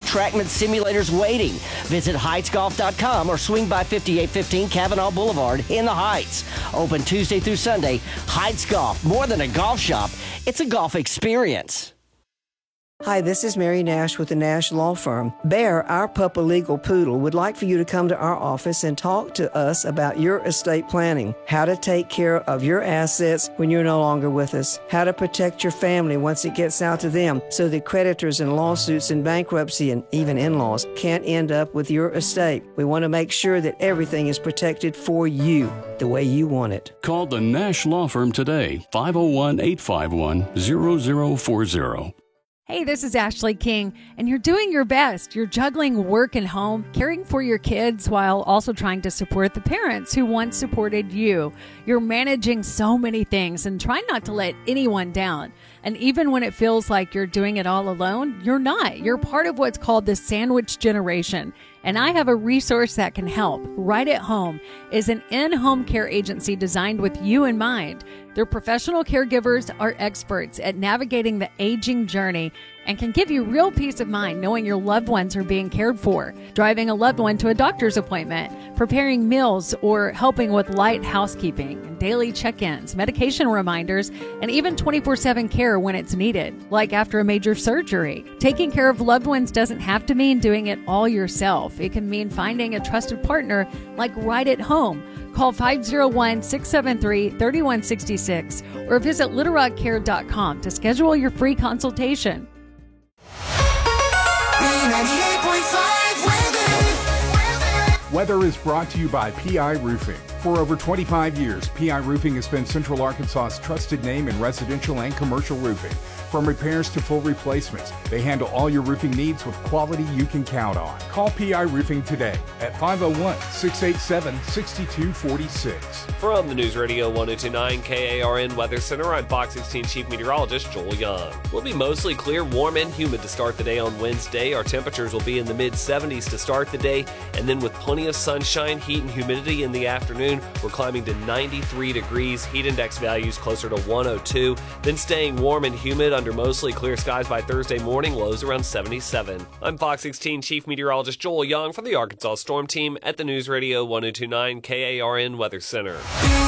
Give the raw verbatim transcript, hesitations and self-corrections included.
TrackMan simulators waiting. Visit Heights Golf dot com or swing by fifty-eight fifteen Cavanaugh Boulevard in the Heights. Open Tuesday through Sunday. Heights Golf, more than a golf shop, it's a golf experience. Hi, this is Mary Nash with the Nash Law Firm. Bear, our Puppa Legal Poodle, would like for you to come to our office and talk to us about your estate planning, how to take care of your assets when you're no longer with us, how to protect your family once it gets out to them so that creditors and lawsuits and bankruptcy and even in-laws can't end up with your estate. We want to make sure that everything is protected for you the way you want it. Call the Nash Law Firm today, five oh one, eight five one, zero zero four zero. Hey, this is Ashley King, and you're doing your best. You're juggling work and home, caring for your kids while also trying to support the parents who once supported you. You're managing so many things and trying not to let anyone down. And even when it feels like you're doing it all alone, you're not. You're part of what's called the sandwich generation. And I have a resource that can help. Right at Home is an in-home care agency designed with you in mind. Their professional caregivers are experts at navigating the aging journey and can give you real peace of mind knowing your loved ones are being cared for, driving a loved one to a doctor's appointment, preparing meals, or helping with light housekeeping, daily check-ins, medication reminders, and even twenty-four seven care when it's needed, like after a major surgery. Taking care of loved ones doesn't have to mean doing it all yourself. It can mean finding a trusted partner like Right at Home. Call five oh one, six seven three, three one six six or visit little rock care dot com to schedule your free consultation. Weather is brought to you by P I Roofing. For over twenty-five years, P I Roofing has been Central Arkansas's trusted name in residential and commercial roofing. From repairs to full replacements, they handle all your roofing needs with quality you can count on. Call P I Roofing today at five oh one, six eight seven, six two four six. From the News Radio one oh two point nine K A R N Weather Center, I'm Fox sixteen Chief Meteorologist Joel Young. We'll be mostly clear, warm, and humid to start the day on Wednesday. Our temperatures will be in the mid seventies to start the day, and then with plenty of sunshine, heat, and humidity in the afternoon, we're climbing to ninety-three degrees, heat index values closer to one oh two, then staying warm and humid under mostly clear skies by Thursday morning, lows around seventy-seven. I'm Fox sixteen Chief Meteorologist Joel Young for the Arkansas Storm Team at the News Radio one oh two point nine K A R N Weather Center.